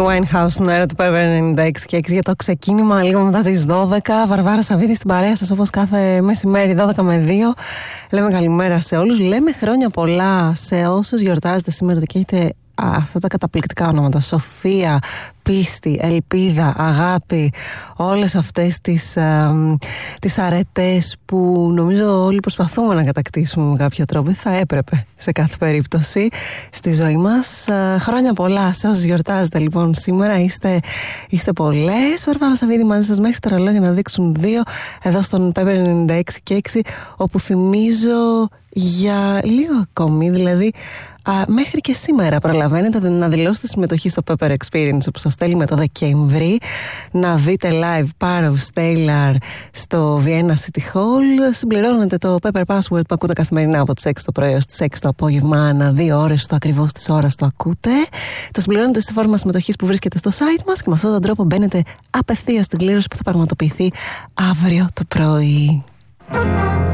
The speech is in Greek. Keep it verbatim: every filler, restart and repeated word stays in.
Winehouse στην αέρα του Pepper ενενήντα έξι και έξι για το ξεκίνημα λίγο μετά τις δώδεκα. Βαρβάρα Σαββίδη στην παρέα σας όπως κάθε μεσημέρι δώδεκα με δύο. Λέμε καλημέρα σε όλους. Λέμε χρόνια πολλά σε όσους γιορτάζετε σήμερα και έχετε αυτά τα καταπληκτικά ονόματα. Σοφία, πίστη, ελπίδα, αγάπη. Όλες αυτές τις, α, τις αρετές που νομίζω όλοι προσπαθούμε να κατακτήσουμε με κάποιο τρόπο. Θα έπρεπε σε κάθε περίπτωση στη ζωή μας. Α, χρόνια πολλά σε όσους γιορτάζετε λοιπόν σήμερα. Είστε, είστε πολλές. Βαρβάρα Σαββίδη μαζί σας μέχρι τα ρολόγια να δείξουν δύο εδώ στον Pepper ενενήντα έξι και έξι, όπου θυμίζω για λίγο ακόμη, δηλαδή Α, μέχρι και σήμερα προλαβαίνετε να δηλώσετε συμμετοχή στο Pepper Experience που σας στέλνει με το Δεκέμβρη, να δείτε live Paros Taylor στο Vienna City Hall. Συμπληρώνετε το Pepper Password που ακούτε καθημερινά από τις έξι το πρωί ως τις έξι το απόγευμα, ανά δύο ώρες στο ακριβώς της ώρας το ακούτε. Το συμπληρώνετε στη φόρμα συμμετοχής που βρίσκεται στο site μας και με αυτόν τον τρόπο μπαίνετε απευθείας στην κλήρωση που θα πραγματοποιηθεί αύριο το πρωί.